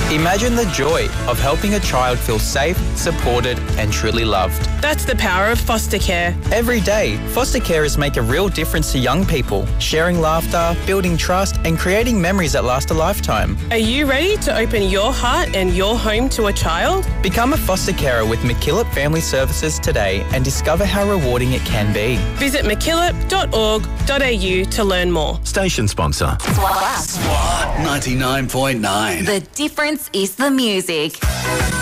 Imagine the joy of helping a child feel safe, supported and truly loved. That's the power of foster care. Every day, foster carers make a real difference to young people, sharing laughter, building trust and creating memories that last a lifetime. Are you ready to open your heart and your home to a child? Become a foster carer with MacKillop Family Services today and discover how rewarding it can be. Visit mackillop.org.au to learn more. Station sponsor. SWR. SWR 99.9. The difference is the music.